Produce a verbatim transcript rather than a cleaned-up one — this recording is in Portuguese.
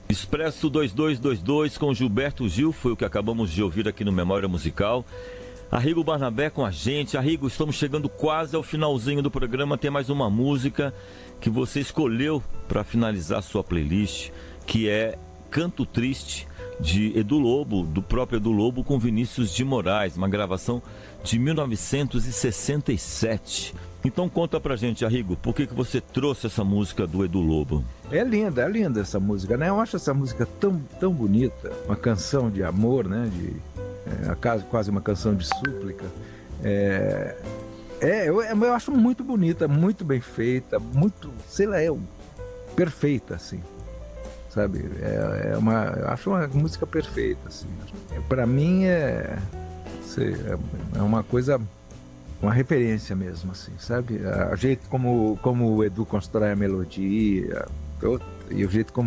Expresso dois dois dois dois com Gilberto Gil, foi o que acabamos de ouvir aqui no Memória Musical. Arrigo Barnabé com a gente. Arrigo, estamos chegando quase ao finalzinho do programa. Tem mais uma música que você escolheu para finalizar sua playlist, que é Canto Triste, de Edu Lobo, do próprio Edu Lobo, com Vinícius de Moraes, uma gravação de mil novecentos e sessenta e sete. Então conta pra gente, Arrigo, por que, que você trouxe essa música do Edu Lobo? É linda, é linda essa música, né? Eu acho essa música tão, tão bonita, uma canção de amor, né? De, é, quase uma canção de súplica. É, é eu, eu acho muito bonita, muito bem feita, muito, sei lá, é perfeita, assim, sabe? É, é uma, eu acho uma música perfeita, assim. Pra mim é, sei, é uma coisa... uma referência mesmo, assim, sabe? O jeito como, como o Edu constrói a melodia, e o jeito como